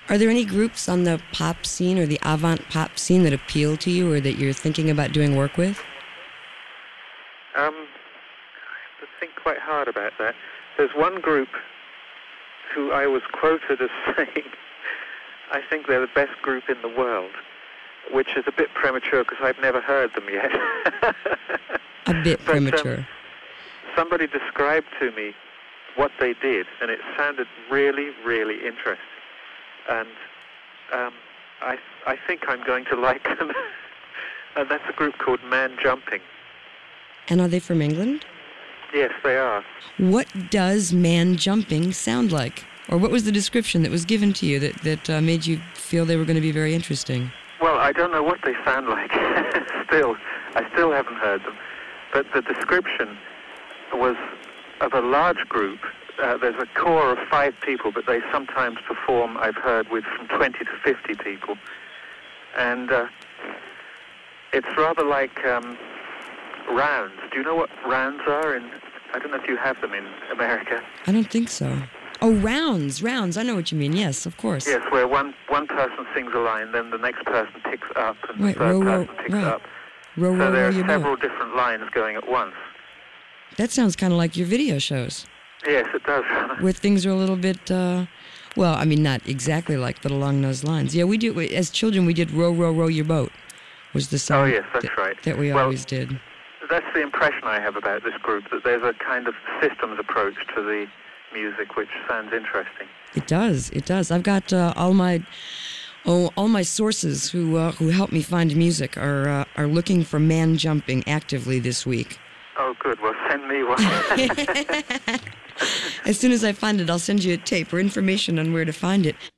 Are there any groups on the pop scene or the avant pop scene that appeal to you or that you're thinking about doing work with? I have to think quite hard about that. There's one group who I was quoted as saying, I think they're the best group in the world, which is a bit premature because I've never heard them yet. A bit premature. Somebody described to me what they did, and it sounded really, really interesting. And I think I'm going to like them. And that's a group called Man Jumping. And are they from England? Yes, they are. What does Man Jumping sound like? Or what was the description that was given to you that made you feel they were going to be very interesting? Well, I don't know what they sound like. I still haven't heard them. But the description was of a large group. There's a core of 5 people, but they sometimes perform, I've heard, with from 20 to 50 people. And it's rather like rounds. Do you know what rounds are? I don't know if you have them in America. I don't think so. Oh, rounds. I know what you mean. Yes, of course. Yes, where one person sings a line, then the next person picks up, and right, the third person picks up. So there are several different lines going at once. That sounds kind of like your video shows. Yes, it does. Where things are a little bit, well, I mean, not exactly like, but along those lines. Yeah, we do. As children, we did Row, Row, Row Your Boat, was the song. Oh, yes, that's right. That we always did. That's the impression I have about this group, that there's a kind of systems approach to the music, which sounds interesting. It does. I've got all my sources who help me find music are looking for Man Jumping actively this week. Oh, good. Well, send me one. As soon as I find it, I'll send you a tape or information on where to find it.